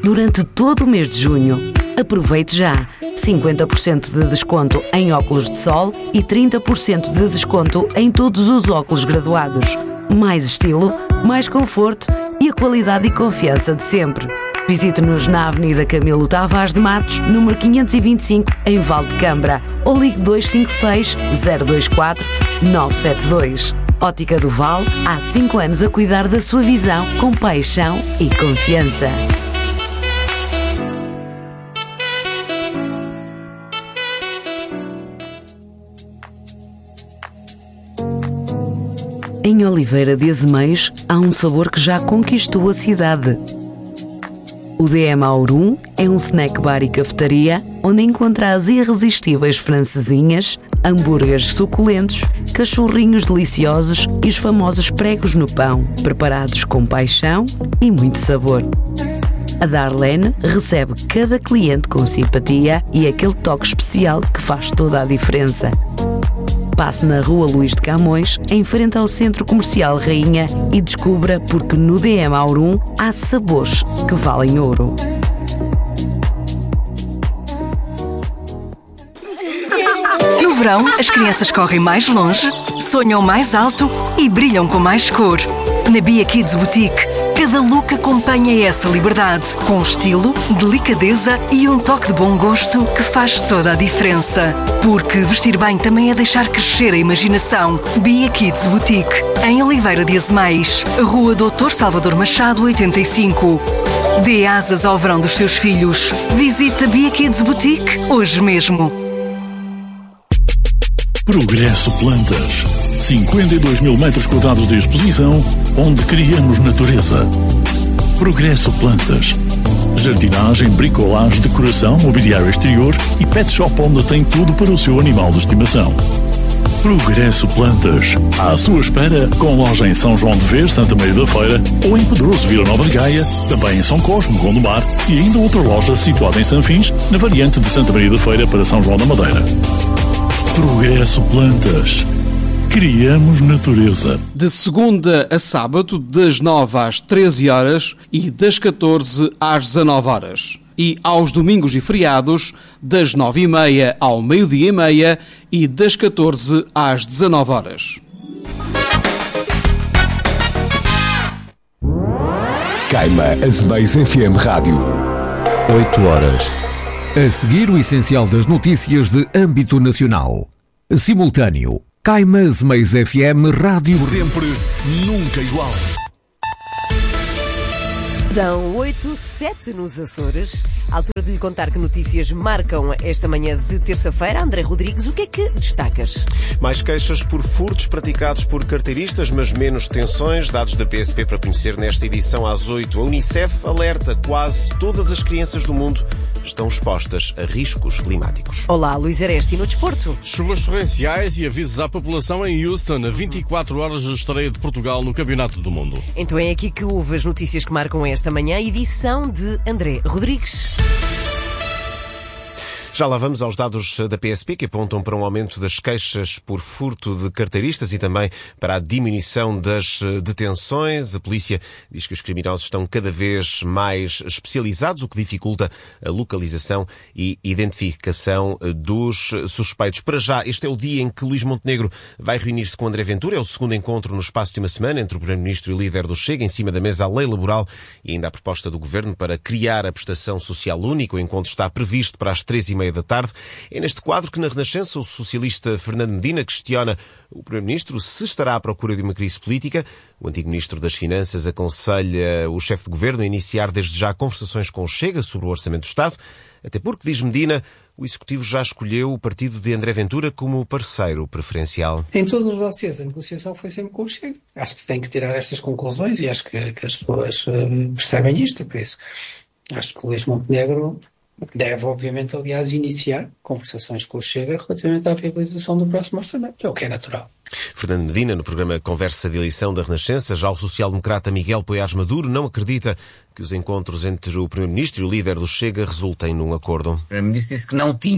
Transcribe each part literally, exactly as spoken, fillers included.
durante todo o mês de junho. Aproveite já! cinquenta por cento de desconto em óculos de sol e trinta por cento de desconto em todos os óculos graduados. Mais estilo, mais conforto e a qualidade e confiança de sempre. Visite-nos na Avenida Camilo Tavares de Matos, número quinhentos e vinte e cinco, em Valdecambra, ou ligue dois cinco seis, zero dois quatro, nove sete dois. Ótica do Val, há cinco anos a cuidar da sua visão com paixão e confiança. Em Oliveira de Azemeios há um sabor que já conquistou a cidade. O D M Aurum é um snack bar e cafetaria onde encontra as irresistíveis francesinhas, hambúrgueres suculentos, cachorrinhos deliciosos e os famosos pregos no pão, preparados com paixão e muito sabor. A Darlene recebe cada cliente com simpatia e aquele toque especial que faz toda a diferença. Passe na Rua Luís de Camões, em frente ao Centro Comercial Rainha, e descubra porque no D M Aurum há sabores que valem ouro. No verão, as crianças correm mais longe, sonham mais alto e brilham com mais cor. Na Bia Kids Boutique, cada look acompanha essa liberdade, com estilo, delicadeza e um toque de bom gosto que faz toda a diferença. Porque vestir bem também é deixar crescer a imaginação. Bia Kids Boutique, em Oliveira de Azemeios, Rua doutor Salvador Machado, oitenta e cinco. Dê asas ao verão dos seus filhos. Visita Bia Kids Boutique hoje mesmo. Progresso Plantas. cinquenta e dois mil metros quadrados de exposição, onde criamos natureza. Progresso Plantas. Jardinagem, bricolagem, decoração, mobiliário exterior e pet shop onde tem tudo para o seu animal de estimação. Progresso Plantas. À sua espera, com loja em São João de Vez, Santa Maria da Feira, ou em Pedroso, Vila Nova de Gaia, também em São Cosme, Gondomar, e ainda outra loja situada em Sanfins, na variante de Santa Maria da Feira para São João da Madeira. Progresso Plantas. Criamos natureza. De segunda a sábado, das nove às treze horas e das catorze às dezanove horas. E aos domingos e feriados, das nove e meia ao meio-dia e meia e das catorze às dezanove horas. Caima Azemeios F M Rádio. oito horas. A seguir, o essencial das notícias de âmbito nacional. Simultâneo. Caima Azemeios F M Rádio. Sempre, nunca igual. São oito, sete nos Açores. À altura de lhe contar que notícias marcam esta manhã de terça-feira. André Rodrigues, o que é que destacas? Mais queixas por furtos praticados por carteiristas, mas menos detenções. Dados da P S P para conhecer nesta edição às oito. A Unicef alerta: quase todas as crianças do mundo estão expostas a riscos climáticos. Olá, Luís Aresti, no desporto. Chuvas torrenciais e avisos à população em Houston, a vinte e quatro horas de estreia de Portugal no Campeonato do Mundo. Então é aqui que houve as notícias que marcam esta manhã, edição de André Rodrigues. Já lá vamos aos dados da P S P que apontam para um aumento das queixas por furto de carteiristas e também para a diminuição das detenções. A polícia diz que os criminosos estão cada vez mais especializados, o que dificulta a localização e identificação dos suspeitos. Para já, este é o dia em que Luís Montenegro vai reunir-se com André Ventura. É o segundo encontro no espaço de uma semana entre o Primeiro-Ministro e o líder do Chega. Em cima da mesa, a lei laboral e ainda a proposta do Governo para criar a prestação social única. O encontro está previsto para as três e meia da tarde. É neste quadro que, na Renascença, o socialista Fernando Medina questiona o Primeiro-Ministro se estará à procura de uma crise política. O antigo Ministro das Finanças aconselha o chefe de Governo a iniciar desde já conversações com o Chega sobre o Orçamento do Estado, até porque, diz Medina, o Executivo já escolheu o partido de André Ventura como parceiro preferencial. Em todos os dossiês, a negociação foi sempre com o Chega. Acho que se tem que tirar estas conclusões e acho que, que as pessoas uh, percebem isto, por isso acho que o Luís Montenegro deve, obviamente, aliás, iniciar conversações com o Chega relativamente à viabilização do próximo orçamento, é o que é natural. Fernando Medina, no programa Conversa de Eleição da Renascença. Já o social-democrata Miguel Poiares Maduro não acredita que os encontros entre o Primeiro-Ministro e o líder do Chega resultem num acordo. O Primeiro-Ministro disse que não tinha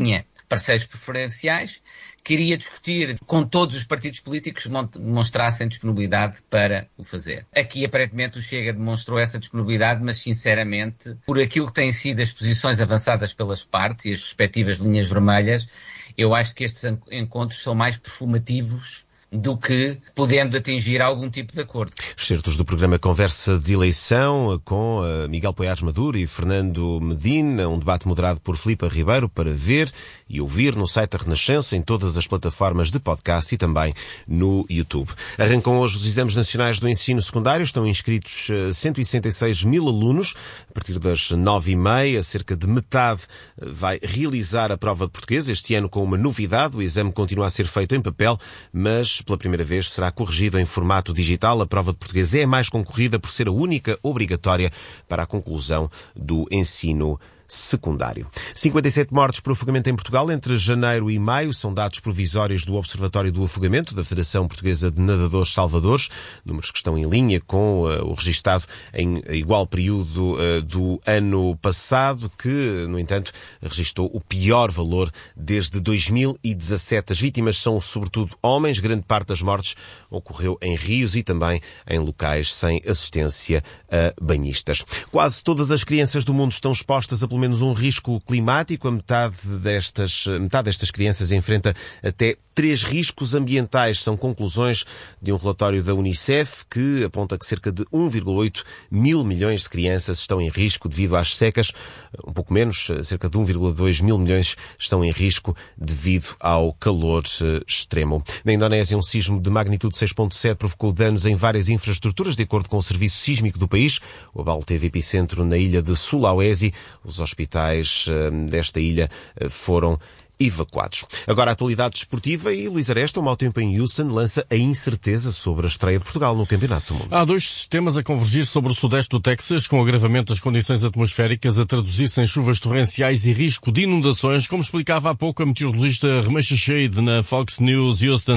parceiros preferenciais, queria discutir com todos os partidos políticos que demonstrassem disponibilidade para o fazer. Aqui, aparentemente, o Chega demonstrou essa disponibilidade, mas, sinceramente, por aquilo que têm sido as posições avançadas pelas partes e as respectivas linhas vermelhas, eu acho que estes encontros são mais performativos do que podendo atingir algum tipo de acordo. Excertos do programa Conversa de Eleição com uh, Miguel Poiares Maduro e Fernando Medina, um debate moderado por Filipe Ribeiro para ver e ouvir no site da Renascença, em todas as plataformas de podcast e também no YouTube. Arrancam hoje os exames nacionais do ensino secundário, estão inscritos uh, cento e sessenta e seis mil alunos, a partir das nove e meia, cerca de metade uh, vai realizar a prova de português, este ano com uma novidade, o exame continua a ser feito em papel, mas pela primeira vez será corrigido em formato digital. A prova de português é a mais concorrida por ser a única obrigatória para a conclusão do ensino secundário. cinquenta e sete mortes por afogamento em Portugal entre janeiro e maio são dados provisórios do Observatório do Afogamento da Federação Portuguesa de Nadadores Salvadores, números que estão em linha com uh, o registado em igual período uh, do ano passado, que, no entanto, registrou o pior valor desde dois mil e dezassete. As vítimas são sobretudo homens, grande parte das mortes ocorreu em rios e também em locais sem assistência a banhistas. Quase todas as crianças do mundo estão expostas a pelo menos um risco climático. A metade destas, metade destas crianças enfrenta até três riscos ambientais. São conclusões de um relatório da Unicef que aponta que cerca de um vírgula oito mil milhões de crianças estão em risco devido às secas. Um pouco menos, cerca de um vírgula dois mil milhões estão em risco devido ao calor extremo. Na Indonésia, um sismo de magnitude seis vírgula sete provocou danos em várias infraestruturas, de acordo com o Serviço Sísmico do país. O abalo teve epicentro na ilha de Sulawesi. Os hospitais uh, desta ilha uh, foram evacuados. Agora a atualidade desportiva e Luís Aresta, o mau tempo em Houston, lança a incerteza sobre a estreia de Portugal no Campeonato do Mundo. Há dois sistemas a convergir sobre o sudeste do Texas, com o agravamento das condições atmosféricas a traduzir-se em chuvas torrenciais e risco de inundações, como explicava há pouco a meteorologista Remesha Shade na Fox News Houston.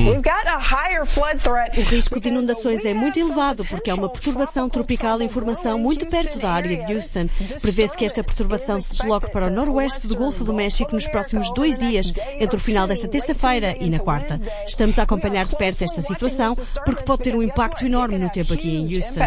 O risco de inundações é muito elevado porque há uma perturbação tropical em formação muito perto da área de Houston. Prevê-se que esta perturbação se desloque para o noroeste do Golfo do México nos próximos dois dias, entre o final desta terça-feira e na quarta. Estamos a acompanhar de perto esta situação porque pode ter um impacto enorme no tempo aqui em Houston.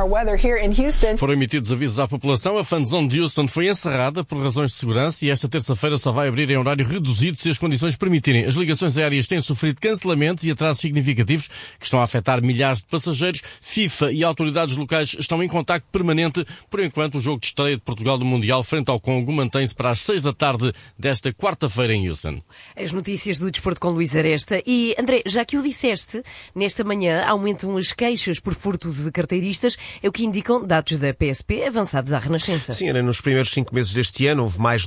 Foram emitidos avisos à população. A fan zone de Houston foi encerrada por razões de segurança e esta terça-feira só vai abrir em horário reduzido se as condições permitirem. As ligações aéreas têm sofrido cancelamentos e atrasos significativos que estão a afetar milhares de passageiros. FIFA e autoridades locais estão em contacto permanente. Por enquanto, o jogo de estreia de Portugal do Mundial frente ao Congo mantém-se para as seis da tarde desta quarta-feira em Houston. As notícias do desporto com Luís Aresta. E, André, já que o disseste, nesta manhã aumentam as queixas por furto de carteiristas, é o que indicam dados da P S P avançados à Renascença. Sim, nos primeiros cinco meses deste ano houve mais